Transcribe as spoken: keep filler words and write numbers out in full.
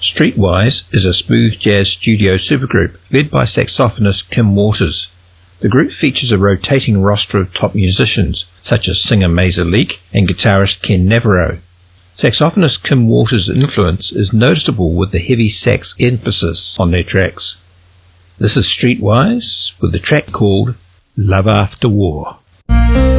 Streetwise is a smooth jazz studio supergroup led by saxophonist Kim Waters. The group features a rotating roster of top musicians, such as singer Mazer Leak and guitarist Ken Navarro. Saxophonist Kim Waters' influence is noticeable with the heavy sax emphasis on their tracks. This is Streetwise with the track called Love After War.